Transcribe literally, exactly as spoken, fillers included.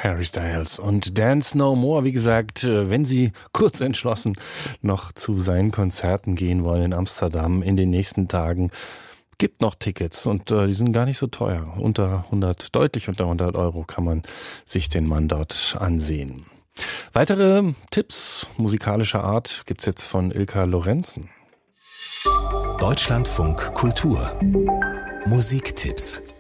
Harry Styles und Dance No More. Wie gesagt, wenn Sie kurz entschlossen noch zu seinen Konzerten gehen wollen in Amsterdam in den nächsten Tagen, gibt noch Tickets und äh, die sind gar nicht so teuer. Unter hundert, deutlich unter hundert Euro kann man sich den Mann dort ansehen. Weitere Tipps musikalischer Art gibt's jetzt von Ilka Lorenzen. Deutschlandfunk Kultur Musiktipps.